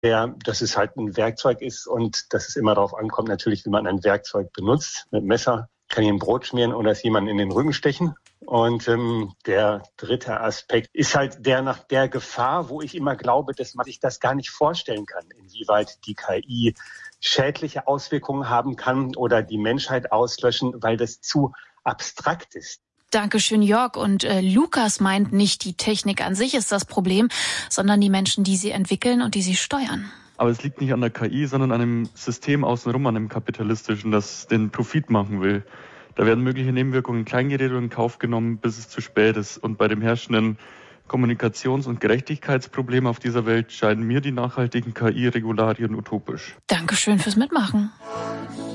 dass es halt ein Werkzeug ist und dass es immer darauf ankommt, natürlich, wie man ein Werkzeug benutzt. Mit Messer kann ich ein Brot schmieren oder es jemanden in den Rücken stechen. Und der dritte Aspekt ist halt der nach der Gefahr, wo ich immer glaube, dass man sich das gar nicht vorstellen kann, inwieweit die KI schädliche Auswirkungen haben kann oder die Menschheit auslöschen, weil das zu abstrakt ist. Dankeschön, Jörg. Und Lukas meint, nicht die Technik an sich ist das Problem, sondern die Menschen, die sie entwickeln und die sie steuern. Aber es liegt nicht an der KI, sondern an einem System außenrum, an einem kapitalistischen, das den Profit machen will. Da werden mögliche Nebenwirkungen kleingeredet und in Kauf genommen, bis es zu spät ist. Und bei dem herrschenden Kommunikations- und Gerechtigkeitsproblem auf dieser Welt scheinen mir die nachhaltigen KI-Regularien utopisch. Dankeschön fürs Mitmachen.